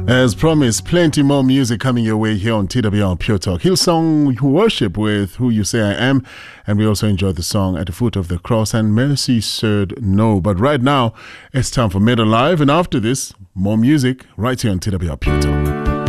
As promised, plenty more music coming your way here on TWR Pure Talk. Hillsong Worship with Who You Say I Am. And we also enjoyed the song At the Foot of the Cross and Mercy Said No. But right now, it's time for Men Alive. And after this, more music right here on TWR Pure Talk.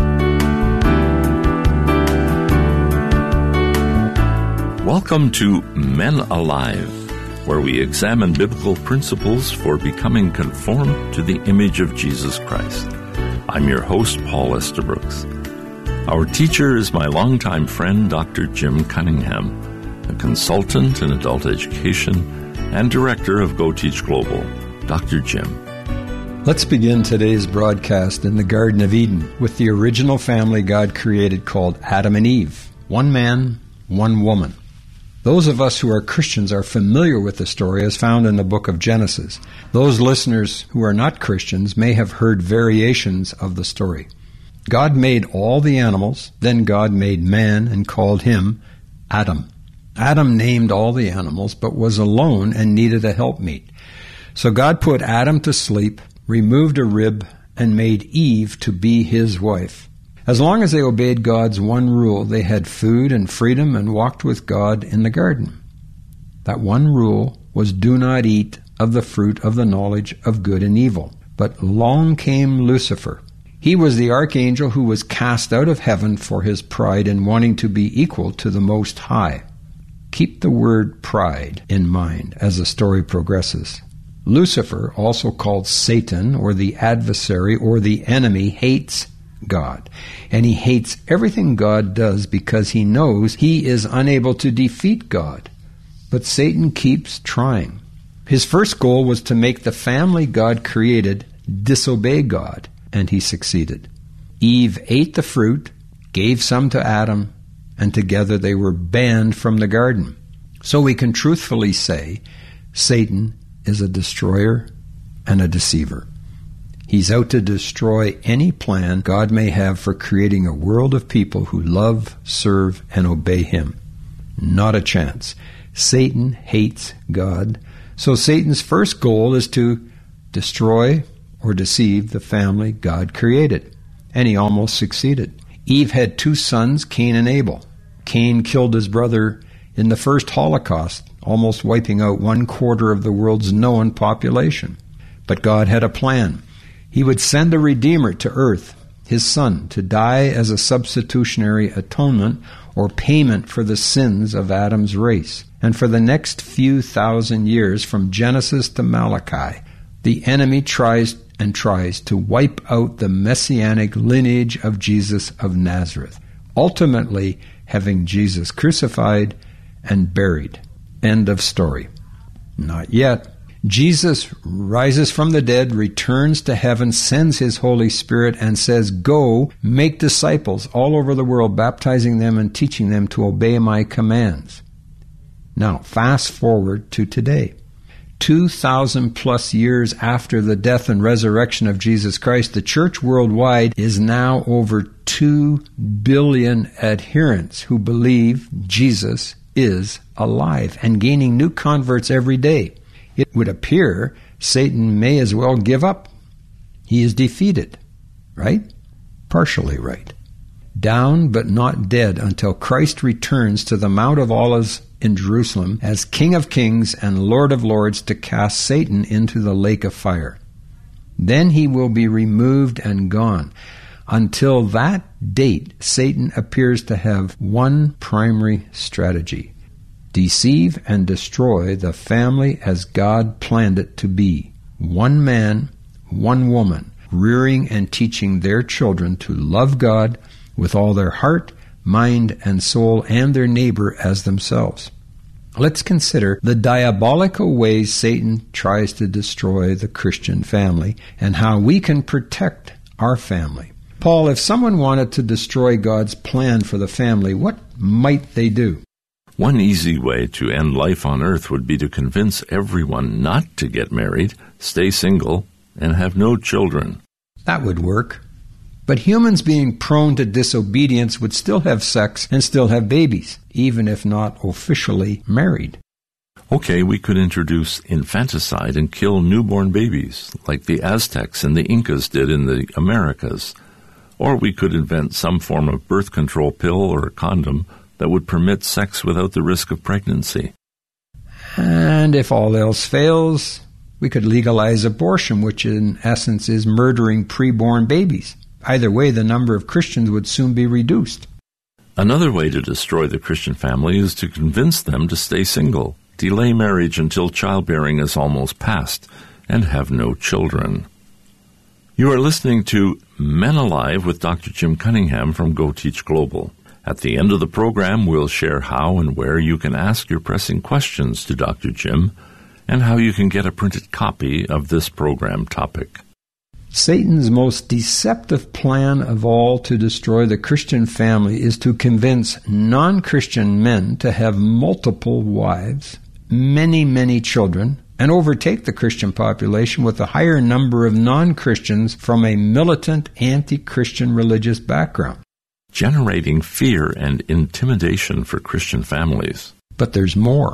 Welcome to Men Alive, where we examine biblical principles for becoming conformed to the image of Jesus Christ. I'm your host, Paul Estabrooks. Our teacher is my longtime friend, Dr. Jim Cunningham, a consultant in adult education and director of Go Teach Global. Dr. Jim. Let's begin today's broadcast in the Garden of Eden with the original family God created called Adam and Eve. One man, one woman. Those of us who are Christians are familiar with the story as found in the book of Genesis. Those listeners who are not Christians may have heard variations of the story. God made all the animals, then God made man and called him Adam. Adam named all the animals but was alone and needed a helpmeet. So God put Adam to sleep, removed a rib, and made Eve to be his wife. As long as they obeyed God's one rule, they had food and freedom and walked with God in the garden. That one rule was, do not eat of the fruit of the knowledge of good and evil. But long came Lucifer. He was the archangel who was cast out of heaven for his pride in wanting to be equal to the Most High. Keep the word pride in mind as the story progresses. Lucifer, also called Satan or the adversary or the enemy, hates God. And he hates everything God does because he knows he is unable to defeat God. But Satan keeps trying. His first goal was to make the family God created disobey God, and he succeeded. Eve ate the fruit, gave some to Adam, and together they were banned from the garden. So we can truthfully say Satan is a destroyer and a deceiver. He's out to destroy any plan God may have for creating a world of people who love, serve, and obey him. Not a chance. Satan hates God, so Satan's first goal is to destroy or deceive the family God created. And he almost succeeded. Eve had two sons, Cain and Abel. Cain killed his brother in the first Holocaust, almost wiping out 1/4 of the world's known population. But God had a plan. He would send a Redeemer to earth, his Son, to die as a substitutionary atonement or payment for the sins of Adam's race. And for the next few thousand years, from Genesis to Malachi, the enemy tries to wipe out the messianic lineage of Jesus of Nazareth, ultimately having Jesus crucified and buried. End of story. Not yet. Jesus rises from the dead, returns to heaven, sends his Holy Spirit, and says, "Go, make disciples all over the world, baptizing them and teaching them to obey my commands." Now, fast forward to today. 2,000 plus years after the death and resurrection of Jesus Christ, the church worldwide is now over 2 billion adherents who believe Jesus is alive and gaining new converts every day. It would appear Satan may as well give up. He is defeated, right? Partially right. Down but not dead until Christ returns to the Mount of Olives in Jerusalem as King of Kings and Lord of Lords to cast Satan into the lake of fire. Then he will be removed and gone. Until that date, Satan appears to have one primary strategy: deceive and destroy the family as God planned it to be. One man, one woman, rearing and teaching their children to love God with all their heart, mind, and soul, and their neighbor as themselves. Let's consider the diabolical ways Satan tries to destroy the Christian family and how we can protect our family. Paul, if someone wanted to destroy God's plan for the family, what might they do? One easy way to end life on earth would be to convince everyone not to get married, stay single, and have no children. That would work. But humans being prone to disobedience would still have sex and still have babies, even if not officially married. Okay, we could introduce infanticide and kill newborn babies, like the Aztecs and the Incas did in the Americas. Or we could invent some form of birth control pill or a condom that would permit sex without the risk of pregnancy. And if all else fails, we could legalize abortion, which in essence is murdering preborn babies. Either way, the number of Christians would soon be reduced. Another way to destroy the Christian family is to convince them to stay single, delay marriage until childbearing is almost past, and have no children. You are listening to Men Alive with Dr. Jim Cunningham from Go Teach Global. At the end of the program, we'll share how and where you can ask your pressing questions to Dr. Jim and how you can get a printed copy of this program topic. Satan's most deceptive plan of all to destroy the Christian family is to convince non-Christian men to have multiple wives, many children, and overtake the Christian population with a higher number of non-Christians from a militant anti-Christian religious background, generating fear and intimidation for Christian families. But there's more.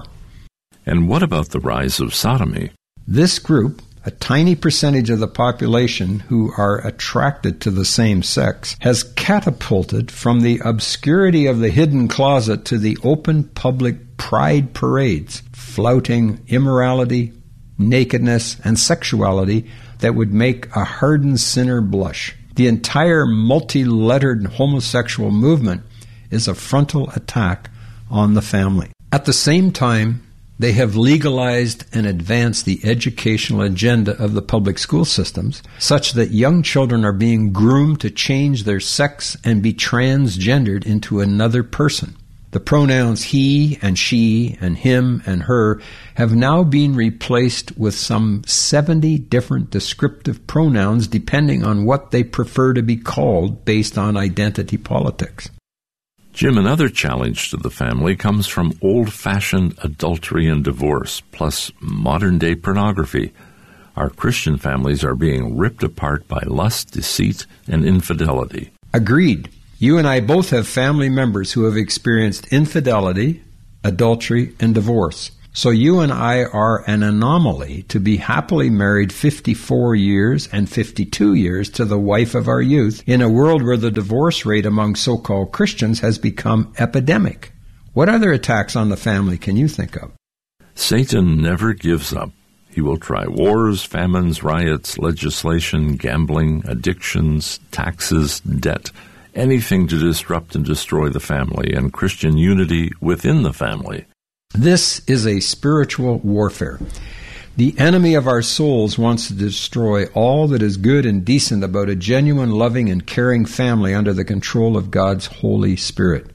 And what about the rise of sodomy? This group, a tiny percentage of the population who are attracted to the same sex, has catapulted from the obscurity of the hidden closet to the open public pride parades, flouting immorality, nakedness, and sexuality that would make a hardened sinner blush. The entire multi-lettered homosexual movement is a frontal attack on the family. At the same time, they have legalized and advanced the educational agenda of the public school systems, such that young children are being groomed to change their sex and be transgendered into another person. The pronouns he and she and him and her have now been replaced with some 70 different descriptive pronouns depending on what they prefer to be called based on identity politics. Jim, another challenge to the family comes from old-fashioned adultery and divorce, plus modern-day pornography. Our Christian families are being ripped apart by lust, deceit, and infidelity. Agreed. You and I both have family members who have experienced infidelity, adultery, and divorce. So you and I are an anomaly to be happily married 54 years and 52 years to the wife of our youth in a world where the divorce rate among so-called Christians has become epidemic. What other attacks on the family can you think of? Satan never gives up. He will try wars, famines, riots, legislation, gambling, addictions, taxes, debt, anything to disrupt and destroy the family and Christian unity within the family. This is a spiritual warfare. The enemy of our souls wants to destroy all that is good and decent about a genuine, loving, and caring family under the control of God's Holy Spirit.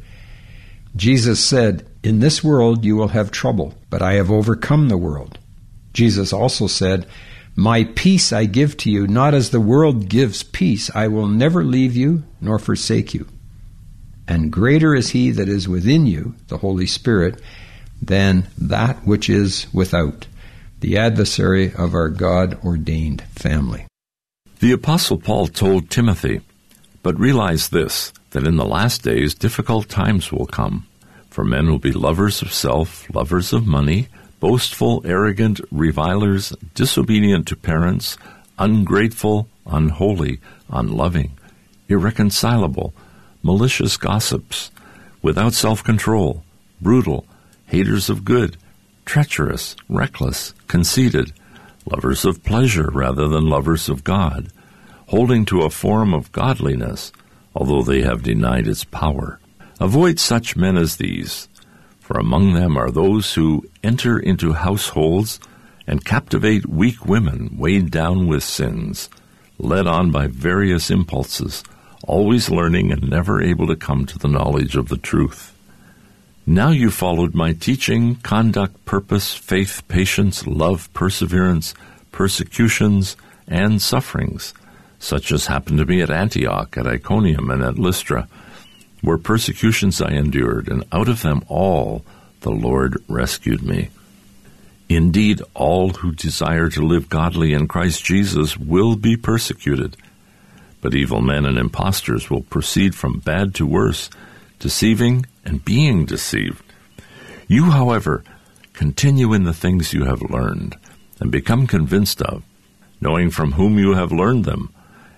Jesus said, "In this world you will have trouble, but I have overcome the world." Jesus also said, "My peace I give to you, not as the world gives peace. I will never leave you nor forsake you. And greater is he that is within you, the Holy Spirit, than that which is without, the adversary of our God-ordained family." The Apostle Paul told Timothy, "But realize this, that in the last days difficult times will come, for men will be lovers of self, lovers of money, boastful, arrogant, revilers, disobedient to parents, ungrateful, unholy, unloving, irreconcilable, malicious gossips, without self-control, brutal, haters of good, treacherous, reckless, conceited, lovers of pleasure rather than lovers of God, holding to a form of godliness, although they have denied its power. Avoid such men as these, for among them are those who enter into households and captivate weak women weighed down with sins, led on by various impulses, always learning and never able to come to the knowledge of the truth. Now you followed my teaching, conduct, purpose, faith, patience, love, perseverance, persecutions, and sufferings, such as happened to me at Antioch, at Iconium, and at Lystra, where persecutions I endured, and out of them all the Lord rescued me. Indeed, all who desire to live godly in Christ Jesus will be persecuted, but evil men and impostors will proceed from bad to worse, deceiving and being deceived. You, however, continue in the things you have learned and become convinced of, knowing from whom you have learned them,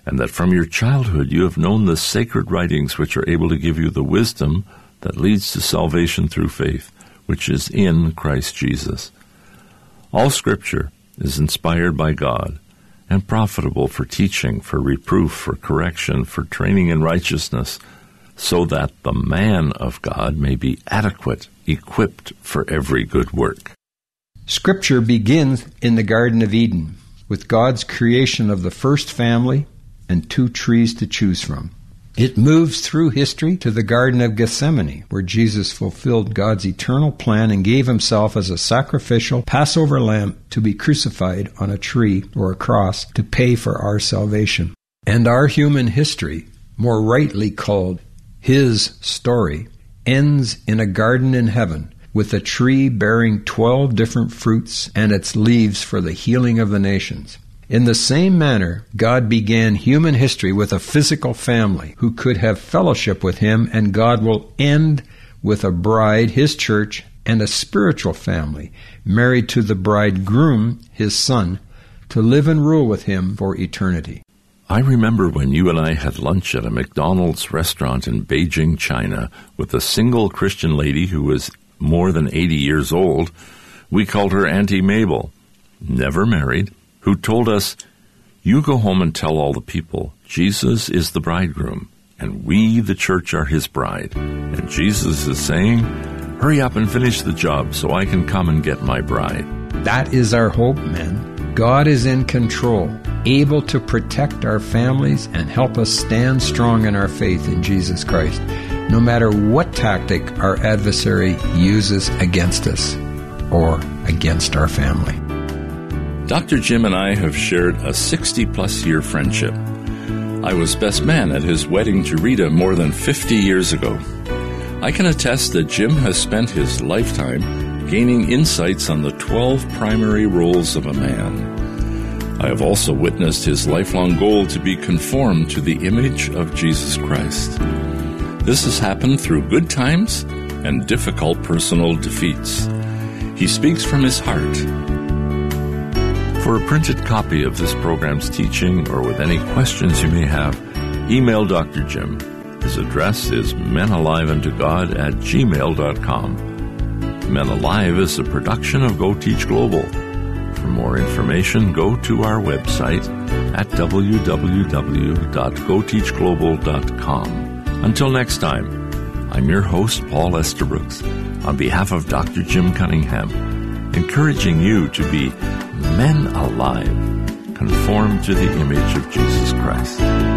and that from your childhood you have known the sacred writings which are able to give you the wisdom that leads to salvation through faith, which is in Christ Jesus. All Scripture is inspired by God and profitable for teaching, for reproof, for correction, for training in righteousness, so that the man of God may be adequate, equipped for every good work. Scripture begins in the Garden of Eden, with God's creation of the first family and 2 trees to choose from. It moves through history to the Garden of Gethsemane, where Jesus fulfilled God's eternal plan and gave himself as a sacrificial Passover lamb to be crucified on a tree or a cross to pay for our salvation. And our human history, more rightly called his story, ends in a garden in heaven, with a tree bearing 12 different fruits and its leaves for the healing of the nations. In the same manner, God began human history with a physical family who could have fellowship with him, and God will end with a bride, his church, and a spiritual family, married to the bridegroom, his son, to live and rule with him for eternity. I remember when you and I had lunch at a McDonald's restaurant in Beijing, China, with a single Christian lady who was more than 80 years old. We called her Auntie Mabel, never married, who told us, "You go home and tell all the people, Jesus is the bridegroom, and we, the church, are his bride. And Jesus is saying, hurry up and finish the job so I can come and get my bride." That is our hope, men. God is in control, able to protect our families and help us stand strong in our faith in Jesus Christ, no matter what tactic our adversary uses against us or against our family. Dr. Jim and I have shared a 60-plus year friendship. I was best man at his wedding to Rita more than 50 years ago. I can attest that Jim has spent his lifetime gaining insights on the 12 primary roles of a man. I have also witnessed his lifelong goal to be conformed to the image of Jesus Christ. This has happened through good times and difficult personal defeats. He speaks from his heart. For a printed copy of this program's teaching, or with any questions you may have, email Dr. Jim. His address is menaliveuntogod@gmail.com. Men Alive is a production of Go Teach Global. For more information, go to our website at www.goteachglobal.com. Until next time, I'm your host, Paul Estabrooks, on behalf of Dr. Jim Cunningham, encouraging you to be men alive, conformed to the image of Jesus Christ.